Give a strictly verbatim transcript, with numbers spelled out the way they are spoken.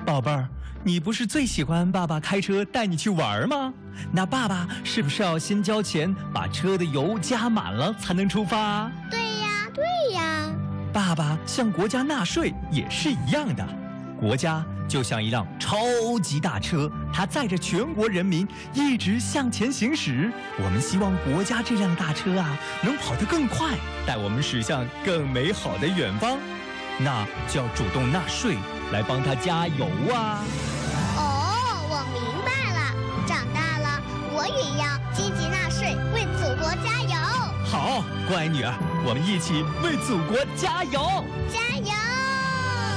宝贝儿，你不是最喜欢爸爸开车带你去玩吗？那爸爸是不是要先交钱，把车的油加满了才能出发？ 对呀，对呀。 爸爸向国家纳税也是一样的，国家就像一辆超级大车，它载着全国人民一直向前行驶。我们希望国家这辆大车啊，能跑得更快，带我们驶向更美好的远方。那就要主动纳税，来帮它加油啊！ 哦，我明白了，长大了我也要积极纳税，为祖国加油。 好，乖女儿，我们一起为祖国加油！